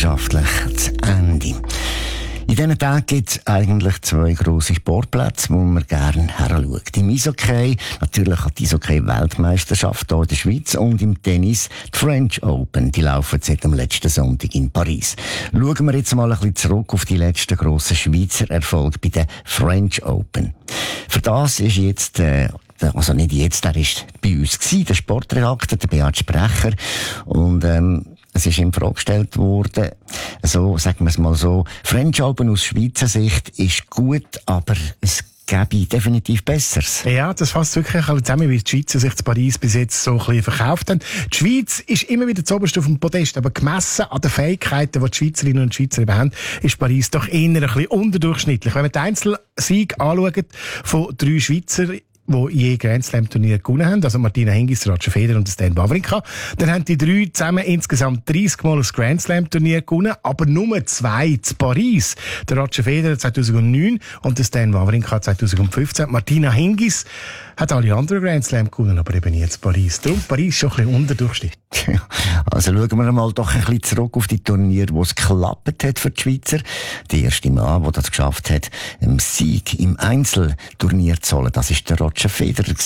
meisterschaftlich zu Ende. In diesen Tagen gibt es eigentlich zwei grosse Sportplätze, wo man gerne heranschaut. Im Eishockey natürlich hat die Eishockey-Weltmeisterschaft hier in der Schweiz und im Tennis die French Open. Die laufen seit dem letzten Sonntag in Paris. Schauen wir jetzt mal ein bisschen zurück auf die letzten grossen Schweizer Erfolge bei den French Open. Für das ist jetzt also nicht jetzt, er ist bei uns gewesen, der Sportredakteur, der Beat Sprecher. Und, es ist ihm vorgestellt worden, so, sagen wir es mal so, French Open aus Schweizer Sicht ist gut, aber es gäbe definitiv Besseres. Ja, das fasst wirklich zusammen, wie die Schweizer sich zu Paris bis jetzt so ein bisschen verkauft haben. Die Schweiz ist immer wieder zuoberst auf dem Podest, aber gemessen an den Fähigkeiten, die die Schweizerinnen und Schweizer eben haben, ist Paris doch eher ein bisschen unterdurchschnittlich. Wenn man den Einzelsieg anschaut von 3 Schweizer, die je Grand Slam Turnier gewonnen haben, also Martina Hingis, Roger Federer und Stan Wawrinka. Dann haben die 3 zusammen insgesamt 30 Mal ein Grand Slam Turnier gewonnen, aber nur 2 zu Paris. Der Roger Federer 2009 und der Stan Wawrinka 2015. Martina Hingis hat alle anderen Grand Slam gewonnen, aber eben nie zu Paris. Darum Paris schon ein bisschen unterdurchschnittlich. Also schauen wir mal doch ein bisschen zurück auf die Turniere, wo es geklappt hat für die Schweizer. Der erste Mann, der das geschafft hat, einen Sieg im Einzelturnier zu holen, das ist der Roger Federer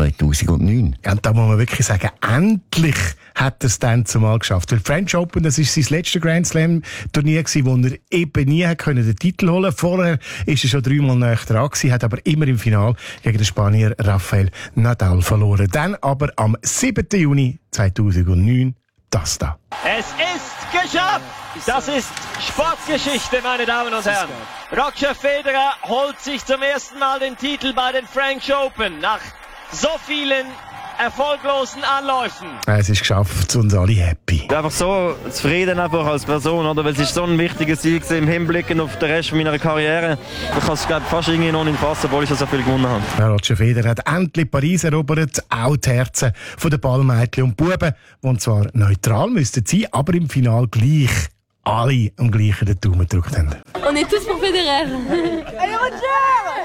2009. Ja, und da muss man wirklich sagen, endlich hat er es dann zumal geschafft. Weil French Open, das ist sein letztes Grand Slam Turnier gewesen, wo er eben nie hat können den Titel holen. Vorher ist er schon 3-mal näher dran gewesen, hat aber immer im Finale gegen den Spanier Rafael Nadal verloren. Dann aber am 7. Juni 2009 das da. Es ist geschafft! Das ist Sportgeschichte, meine Damen und Herren. Roger Federer holt sich zum ersten Mal den Titel bei den French Open nach so vielen erfolglosen Anläufen. Es ist geschafft und alle happy. Einfach so zufrieden einfach als Person, oder? Weil es ist so ein wichtiger Sieg im Hinblick auf den Rest meiner Karriere. Ich kann es fast irgendwie noch nicht fassen, obwohl ich so viel gewonnen habe. Ja, Roger Federer hat endlich Paris erobert, auch die Herzen der Ballmädchen und Buben, die zwar neutral müssten sein, aber im Finale gleich alle am gleichen den Daumen gedrückt haben. On est tous pour Federer. Allez Roger!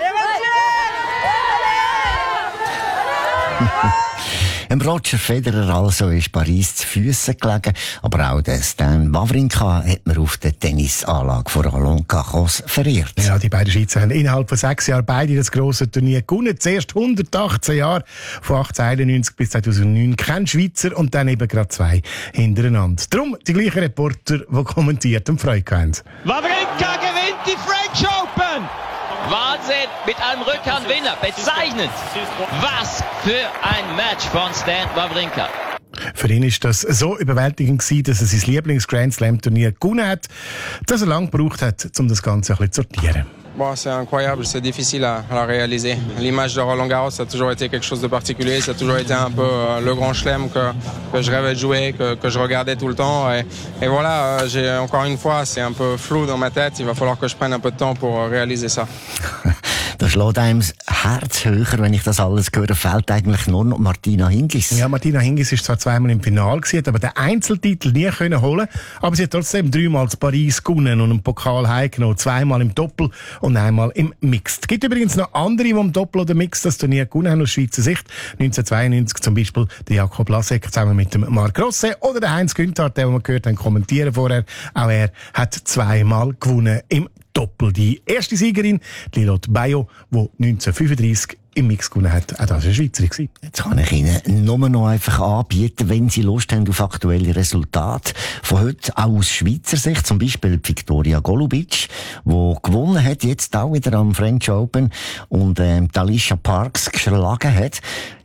Roger Federer also ist Paris zu Füssen gelegen, aber auch der Stan Wawrinka hat man auf der Tennisanlage von Roland Garros verirrt. Ja, die beiden Schweizer haben innerhalb von 6 Jahren beide das grosse Turnier gewonnen. Zuerst 118 Jahre, von 1891 bis 2009, kein Schweizer und dann eben gerade 2 hintereinander. Darum die gleichen Reporter, die kommentiert und Freude haben. Wawrinka gewinnt die French Open! Wahnsinn, mit einem Rückhandwinner, bezeichnend. Was für ein Match von Stan Wawrinka. Für ihn ist das so überwältigend gewesen, dass er sein Lieblings-Grand Slam-Turnier gewonnen hat, dass er lange gebraucht hat, um das Ganze ein bisschen zu sortieren. Bon, c'est incroyable, c'est difficile à réaliser. L'image de Roland Garros, ça a toujours été quelque chose de particulier, ça a toujours été un peu le grand chelem que je rêvais de jouer, que je regardais tout le temps. Et voilà, j'ai encore une fois, c'est un peu flou dans ma tête, il va falloir que je prenne un peu de temps pour réaliser ça. Da schlägt einem das Herz höher, wenn ich das alles höre, fehlt eigentlich nur noch Martina Hingis. Ja, Martina Hingis ist zwar 2-mal im Finale gewesen, aber den Einzeltitel nie können holen, aber sie hat trotzdem 3-mal zu Paris gewonnen und einen Pokal heimgenommen, 2-mal im Doppel und einmal im Mixed. Es gibt übrigens noch andere, die im Doppel oder Mixed das Turnier gewonnen haben aus Schweizer Sicht. 1992 zum Beispiel der Jakob Lasek zusammen mit dem Marc Rosset oder der Heinz Günther, den wir gehört haben, kommentieren vorher. Auch er hat 2-mal gewonnen im Doppel. Die erste Siegerin, Lilotte Bayo, die 1935 im Mix gewonnen hat. Auch das war eine Schweizerin. Jetzt kann ich Ihnen nur noch einfach anbieten, wenn Sie Lust haben auf aktuelle Resultate von heute, auch aus Schweizer Sicht. Zum Beispiel Viktoria Golubic, die gewonnen hat, jetzt auch wieder am French Open und Alicia Parks geschlagen hat.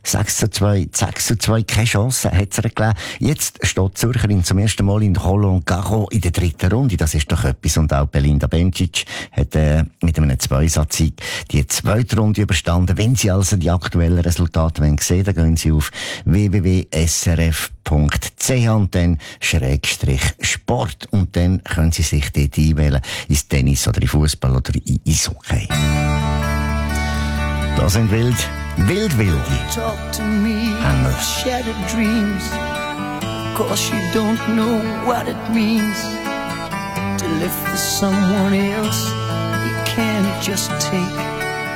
6:2, keine Chance hat sie gegeben. Jetzt steht die Zürcherin zum ersten Mal in Roland Garros in der 3. Runde. Das ist doch etwas. Und auch Belinda Bencic hat mit einem 2-Satz-Sieg die 2. Runde überstanden. Wenn Sie also die aktuellen Resultate sehen wollen, dann gehen Sie auf www.srf.ch und dann /Sport. Und dann können Sie sich dort einwählen ins Tennis oder in Fußball oder in Eishockey. Das sind Wilde. Talk to me of shattered dreams. Cause you don't know what it means to live for someone else. You can't just take